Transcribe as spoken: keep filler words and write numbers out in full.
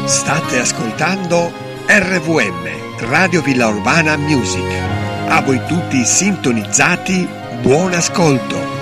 State ascoltando R V M, Radio Villa Urbana Music. A voi tutti sintonizzati, buon ascolto.